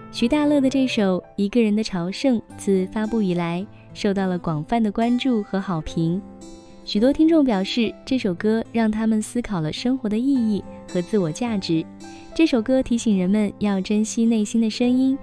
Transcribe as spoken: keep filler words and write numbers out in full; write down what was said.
徐大乐的这首《一个人的朝圣》自发布以来，受到了广泛的关注和好评。许多听众表示，这首歌让他们思考了生活的意义和自我价值。这首歌提醒人们要珍惜内心的声音，